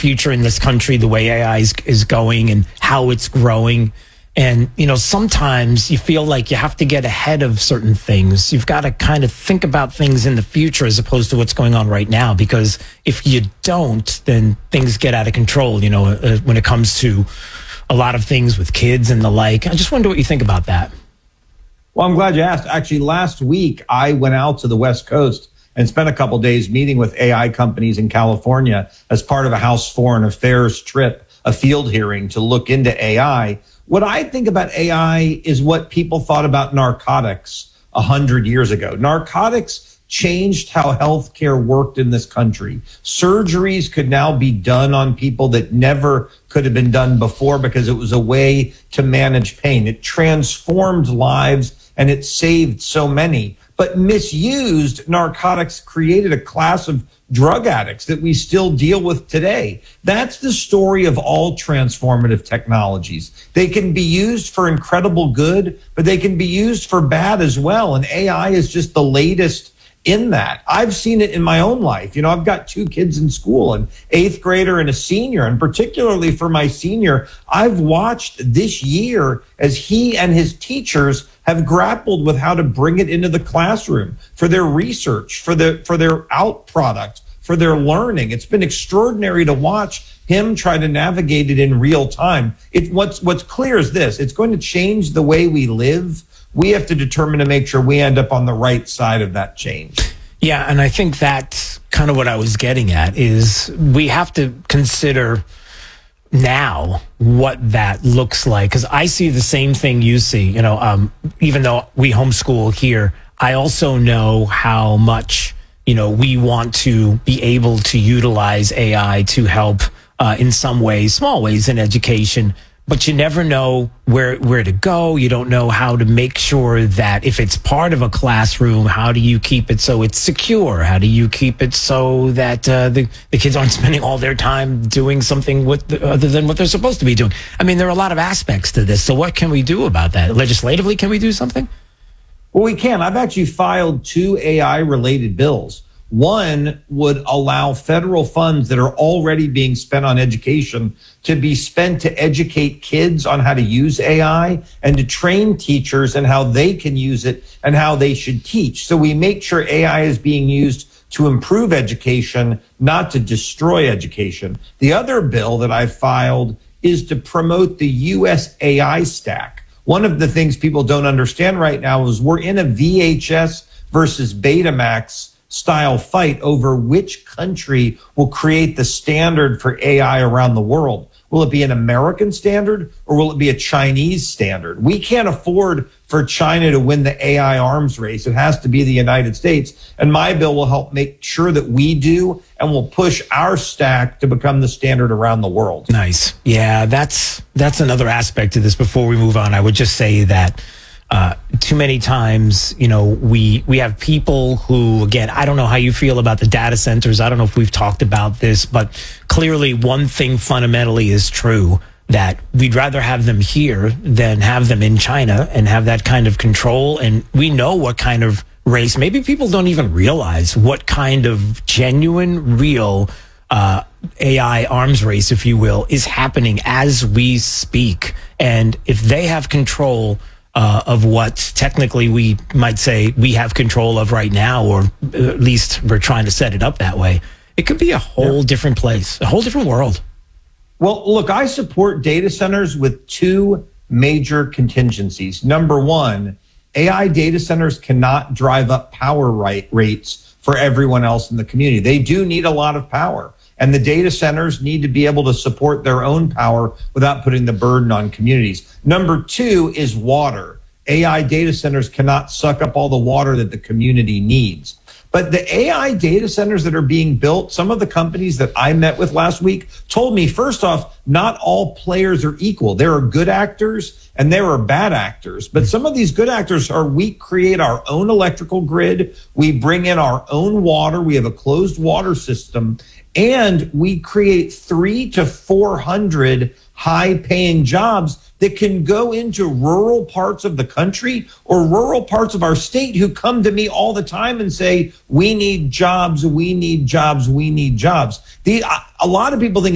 future in this country, the way AI is going and how it's growing. And, sometimes you feel like you have to get ahead of certain things. You've got to kind of think about things in the future as opposed to what's going on right now. Because if you don't, then things get out of control, when it comes to a lot of things with kids and the like. I just wonder what you think about that. Well, I'm glad you asked. Actually, last week, I went out to the West Coast and spent a couple of days meeting with AI companies in California as part of a House Foreign Affairs trip, a field hearing to look into AI. What I think about AI is what people thought about narcotics 100 years ago. Narcotics changed how healthcare worked in this country. Surgeries could now be done on people that never could have been done before because it was a way to manage pain. It transformed lives and it saved so many. But misused, narcotics created a class of drug addicts that we still deal with today. That's the story of all transformative technologies. They can be used for incredible good, but they can be used for bad as well. And AI is just the latest in that. I've seen it in my own life. I've got 2 kids in school, an 8th grader and a senior. And particularly for my senior, I've watched this year as he and his teachers have grappled with how to bring it into the classroom for their research, for their out product, for their learning. It's been extraordinary to watch him try to navigate it in real time. What's clear is this: it's going to change the way we live. We have to determine to make sure we end up on the right side of that change. Yeah, and I think that's kind of what I was getting at, is we have to consider now what that looks like. Because I see the same thing you see. Even though we homeschool here, I also know how much, we want to be able to utilize AI to help in some ways, small ways in education. But you never know where to go. You don't know how to make sure that if it's part of a classroom, how do you keep it so it's secure? How do you keep it so that the kids aren't spending all their time doing something other than what they're supposed to be doing? I mean, there are a lot of aspects to this. So what can we do about that? Legislatively, can we do something? Well, we can. I've actually filed 2 AI-related bills. One would allow federal funds that are already being spent on education to be spent to educate kids on how to use AI and to train teachers and how they can use it and how they should teach. So we make sure AI is being used to improve education, not to destroy education. The other bill that I filed is to promote the U.S. AI stack. One of the things people don't understand right now is we're in a VHS versus Betamax style fight over which country will create the standard for AI around the world. Will it be an American standard or will it be a Chinese standard? We can't afford for China to win the AI arms race. It has to be the United States. And my bill will help make sure that we do, and will push our stack to become the standard around the world. Nice. Yeah, that's another aspect to this. Before we move on, I would just say that too many times, we have people who, again, I don't know how you feel about the data centers. I don't know if we've talked about this, but clearly one thing fundamentally is true, that we'd rather have them here than have them in China and have that kind of control. And we know what kind of race, maybe people don't even realize what kind of genuine, real AI arms race, if you will, is happening as we speak. And if they have control of what technically we might say we have control of right now, or at least we're trying to set it up that way, it could be a whole different place, a whole different world. Well, look, I support data centers with 2 major contingencies. Number 1, AI data centers cannot drive up power rates for everyone else in the community. They do need a lot of power. And the data centers need to be able to support their own power without putting the burden on communities. Number 2 is water. AI data centers cannot suck up all the water that the community needs. But the AI data centers that are being built, some of the companies that I met with last week told me, first off, not all players are equal. There are good actors and there are bad actors. But some of these good actors are, we create our own electrical grid. We bring in our own water. We have a closed water system. And we create 300 to 400 high-paying jobs that can go into rural parts of the country or rural parts of our state, who come to me all the time and say, we need jobs, we need jobs, we need jobs. A lot of people think